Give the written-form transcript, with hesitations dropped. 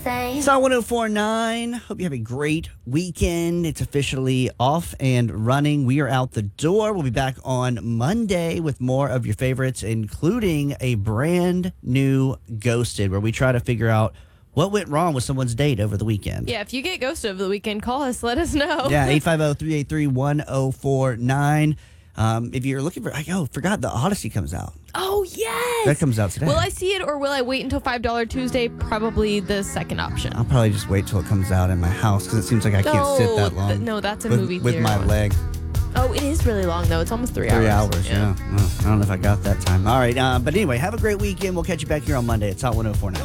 same. It's on 1049. Hope you have a great weekend. It's officially off and running. We are out the door. We'll be back on Monday with more of your favorites, including a brand new Ghosted, where we try to figure out what went wrong with someone's date over the weekend. Yeah, if you get ghosted over the weekend, call us. Let us know. Yeah, 850-383-1049. If you're looking for, forgot the Odyssey comes out. Oh, yes. That comes out today. Will I see it or will I wait until $5 Tuesday? Probably the second option. I'll probably just wait till it comes out in my house because it seems like I can't sit that long. No, that's a with, movie with theater my one. leg. Oh, it is really long, though. It's almost 3 hours. 3 hours, yeah. Well, I don't know if I got that time. All right, but anyway, have a great weekend. We'll catch you back here on Monday. It's Hot 1049.